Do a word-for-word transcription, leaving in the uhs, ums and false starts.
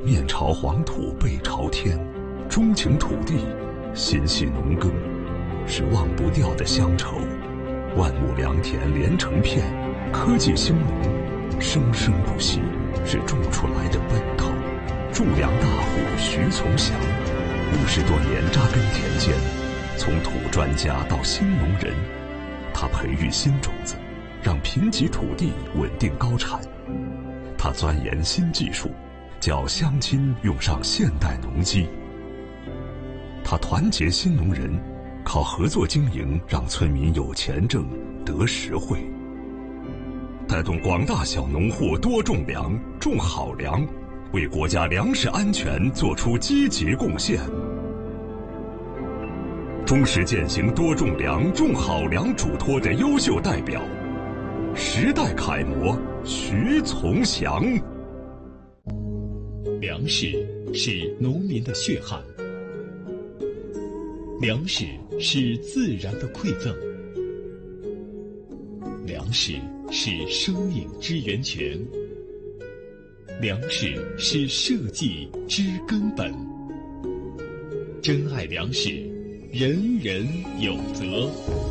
面朝黄土背朝天，钟情土地，心系农耕，是忘不掉的乡愁。万亩良田连成片，科技兴农，生生不息，是种出来的奔头。种粮大户徐从祥，五十多年扎根田间，从土专家到新农人，他培育新种子，让贫瘠土地稳定高产。他钻研新技术，叫乡亲用上现代农机。他团结新农人，靠合作经营让村民有钱挣得实惠，带动广大小农户多种粮，种好粮，为国家粮食安全做出积极贡献。忠实践行多种粮、种好粮嘱托的优秀代表，时代楷模徐从祥。 粮食是农民的血汗，粮食是自然的馈赠，粮食是生命之源泉，粮食是社稷之根本。珍爱粮食，人人有责。